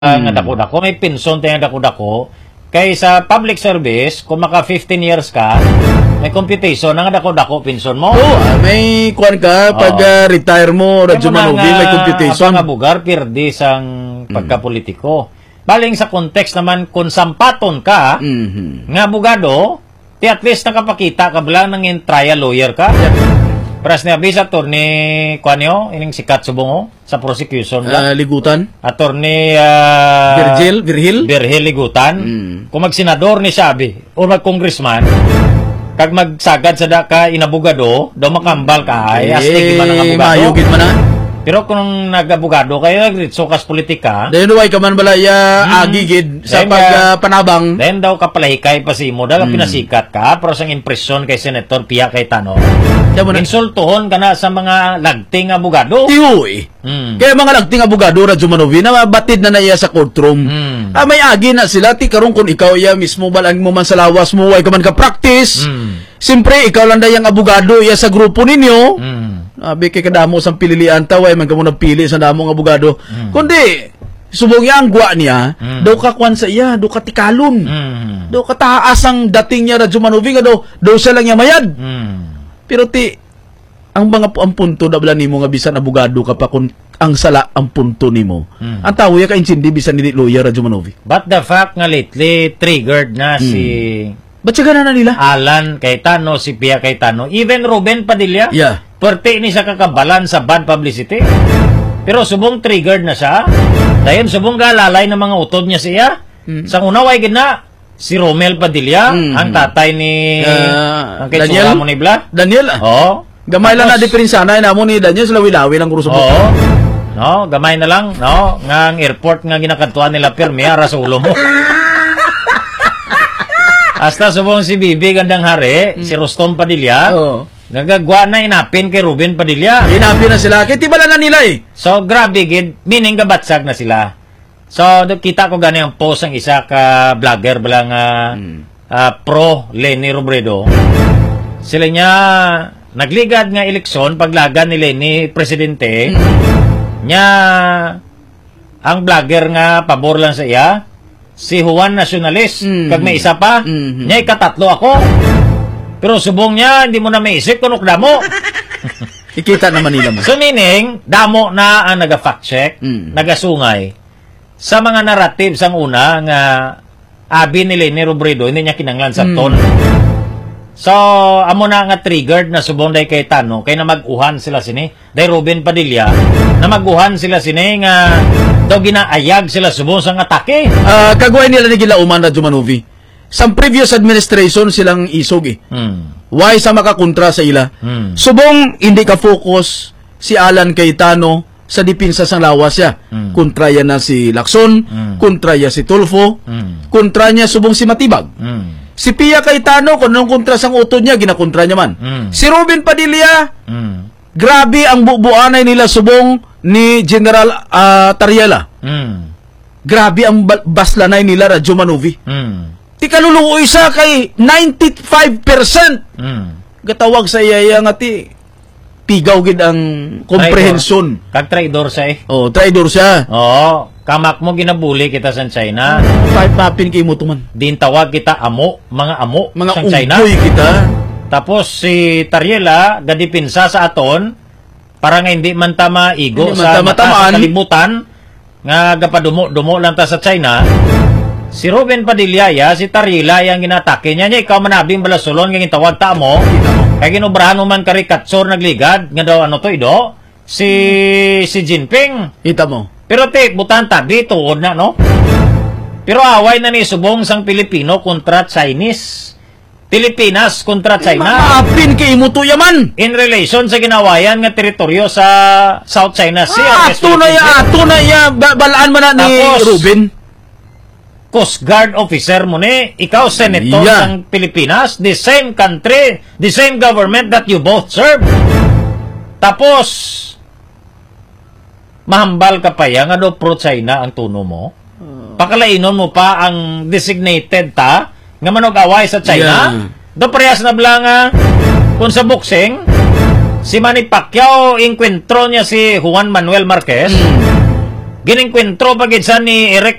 nga dako-dako, may pension tayo dako-dako. Kay sa public service, kung maka 15 years ka, may computation nga dako-dako pension mo. May kuwan ka pag retire mo, radyo manubi, may computation. Ang mga bugar, pirdi sang pagkapolitiko. Baling sa context naman, kung sampaton ka, nga abogado, at least nakapakita ka bilang ng trial lawyer ka. Pras ni Abis, attorney, kuwan nyo, ining sikat subong sa prosecution. Ligutan. Attorney Virgil Ligutan. Kung magsenador ni Sabi o mag-congressman, kag magsagad sa ka inabogado, daw makambal ka ay astig man ang abogado. Mayugid man na. Pero kung nag-abogado kayo, nagritso kas politika, dahil way ka man balaya agigid sa panabang. Dahil daw kapalahikay pa si mo, dahil pinasikat ka, pero sang impresyon kay Senator Pia Cayetano, insultuhon ka na sa mga lagting abogado. Tiyoy. Kaya mga lagting abogado, Radyo Manovi, na batid na naiya sa courtroom. May agi na sila, ti karon kung ikaw ya mismo balang mo man sa lawas mo, way ka man ka-practice. Siyempre, ikaw lang dayang abogado ya sa grupo ninyo. Abi kay kadamo sang pililian taway man kamo nagpili sa damong abogado. Kundi subong yang gwa niya, daw ka kwan sa iya, daw ka tikalon. Daw ka taas ang dating niya Radyo Manovi nga daw siya lang niya mayad. Pero ang mga ang punto da bala nimo nga bisan abogado ka pa kung ang sala ang punto nimo. Ang tawo ya ka insindi bisan dili lawyer Radyo Manovi. But the fact nga lately triggered na si ba't siya na nila? Alan Cayetano, si Pia Cayetano, even Ruben Padilla. Yeah. Pwerte ni sa kakabalan sa bad publicity. Pero subong triggered na siya. Dahil subong galalay ng mga utod niya siya. Sa unaway gina, si Romel Padilla, ang tatay ni Daniel. Daniel. Oo. Gamay lang na diferensya na mo ni Daniel sa lawi-lawi lang kuro subong. Oo. No, gamay na lang, no, nga ang airport nga ginakantuan nila permiara sa ulo mo. Hasta subong si Bibi gandang hari, si Rostom Padilla. Nagagwa na inapin kay Ruben Padilla. Inapin na sila. Kaya tibala na nila eh. So, grabe, meaning gabatsag na sila. So, kita ko gani ang post ng isa ka vlogger bilang pro Leni Robredo. Sila niya nagligad nga eleksyon, paglagan ni Leni presidente, niya ang vlogger nga pabor lang sa iya, si Juan Nacionalist. Kag may isa pa, niya ikatatlo ako. Pero subong niya, hindi mo na maisip kung damo. Ikita naman nila mo. So meaning, damo na ang naga-fact check, nagasungay sa mga narrative sang una nga abi ni Leni Robredo, hindi niya kinanglan sa ton. So, amo na nga triggered na subong day Cayetano, kay na mag-uhan sila sini, day Ruben Padilla, na mag-uhan sila sini nga daw ginaayag sila subong sang atake. Kagway nila ni Gilauman Radyo Manovi. Sa previous administration silang isog eh. Why sa makakontra sa ila? Subong hindi ka focus si Alan Cayetano sa dipinsa sang lawas ya. Kontra ya na si Lacson, kontra ya si Tulfo, kontra niya subong si Matibag. Si Pia Cayetano, kung anong kontra sang utod niya, ginakontra niya man. Si Ruben Padilla, grabe ang bubuanay nila subong ni General Tariela. Grabe ang baslanay nila Radyo Manovi. Ikaluluoy siya kay 95%. Gatawag sa iya nga ti pigaw gid ang komprehensyon. Kag traidor siya eh. Oh, traidor siya. Oo. Kamak mo ginabuli kita sa China. Papin kay mo tuman. Din tawag kita amo, mga sa China. Mga kita. Tapos si Tariela gadipinsa sa aton para nga hindi man tama igo sa kalibutan nga gapadumo lang ta sa China. Si Ruben Padilla, si Tariela, yung ginatake niya, ikaw manabing balasulon, yung tawag ta mo, kaya ginubrahan mo man karikatsor nagligad, nga daw ano to, ido, si Jinping. Ita mo. Pero butan tabi, tuod na, no? Pero away na ni subong sang Pilipino kontra Chinese. Pilipinas kontra China. Maapin kay mo to yaman. In relation sa ginawayan nga teritoryo sa South China Sea. Ato na ya, balaan man na ni Ruben. Coast Guard officer mo ni, ikaw senator ng Pilipinas, the same country, the same government that you both serve. Tapos, mahambal ka pa yan, ano pro-China ang tuno mo? Pakalainon mo pa ang designated ta, nga manog-away sa China. Do parehas na blang kung sa boxing, si Manny Pacquiao, inkwentro niya si Juan Manuel Marquez, Ginengkwentro pagid sa ni Eric